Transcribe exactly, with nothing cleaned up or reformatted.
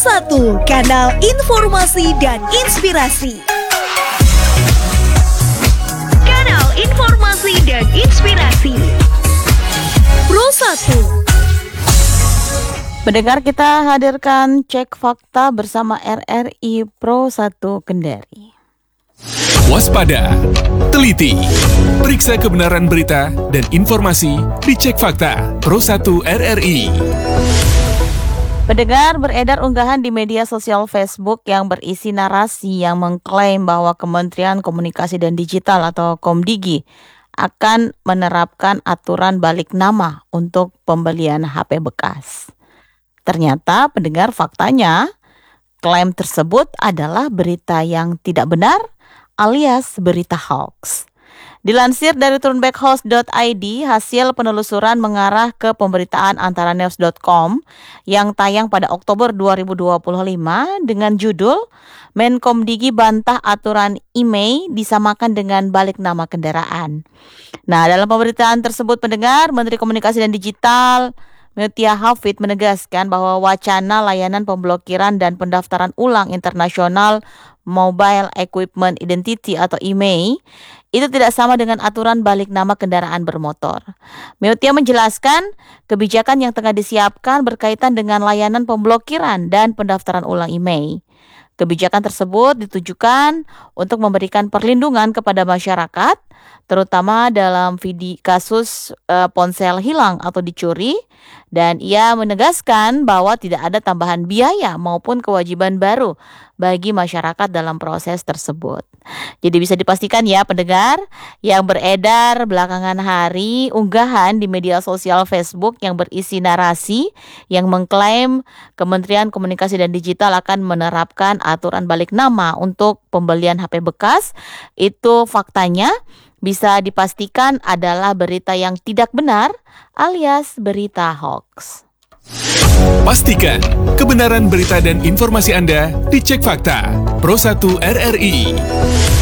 satu, kanal informasi dan inspirasi. Kanal informasi dan inspirasi. Pro satu. Pendengar, kita hadirkan cek fakta bersama R R I Pro satu Kendari. Waspada, teliti, periksa kebenaran berita dan informasi di Cek Fakta Pro satu R R I. Pendengar, beredar unggahan di media sosial Facebook yang berisi narasi yang mengklaim bahwa Kementerian Komunikasi dan Digital atau Komdigi akan menerapkan aturan balik nama untuk pembelian H P bekas. Ternyata, pendengar, faktanya klaim tersebut adalah berita yang tidak benar alias berita hoax. Dilansir dari turnbackhouse dot i d, hasil penelusuran mengarah ke pemberitaan antaranews dot com yang tayang pada Oktober dua ribu dua puluh lima dengan judul Menkomdigi bantah aturan I M E I disamakan dengan balik nama kendaraan. Nah, dalam pemberitaan tersebut, pendengar, Menteri Komunikasi dan Digital Mutia Hafid menegaskan bahwa wacana layanan pemblokiran dan pendaftaran ulang internasional Mobile Equipment Identity atau I M E I itu tidak sama dengan aturan balik nama kendaraan bermotor. Mutia menjelaskan kebijakan yang tengah disiapkan berkaitan dengan layanan pemblokiran dan pendaftaran ulang I M E I. Kebijakan tersebut ditujukan untuk memberikan perlindungan kepada masyarakat, terutama dalam video kasus e, ponsel hilang atau dicuri, dan ia menegaskan bahwa tidak ada tambahan biaya maupun kewajiban baru bagi masyarakat dalam proses tersebut. Jadi bisa dipastikan ya, pendengar, yang beredar belakangan hari unggahan di media sosial Facebook yang berisi narasi yang mengklaim Kementerian Komunikasi dan Digital akan menerapkan aturan balik nama untuk pembelian H P bekas, itu faktanya bisa dipastikan adalah berita yang tidak benar alias berita hoax. Pastikan kebenaran berita dan informasi Anda di Cek Fakta Pro satu R R I.